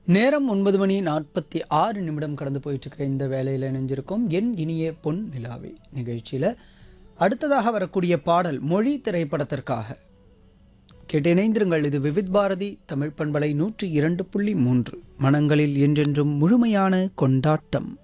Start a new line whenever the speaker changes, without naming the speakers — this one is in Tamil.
நேரம் 9:46 கடந்து போயிட்டுருக்கிற இந்த வேலையில் இணைஞ்சிருக்கும் என் இனிய பொன் நிலாவே நிகழ்ச்சியில் அடுத்ததாக வரக்கூடிய பாடல் மொழி திரைப்படத்திற்காக கேட்டு இணைந்திருங்கள். இது விவித் பாரதி தமிழ் பண்பலை 102.3 மனங்களில் என்றென்றும் முழுமையான கொண்டாட்டம்.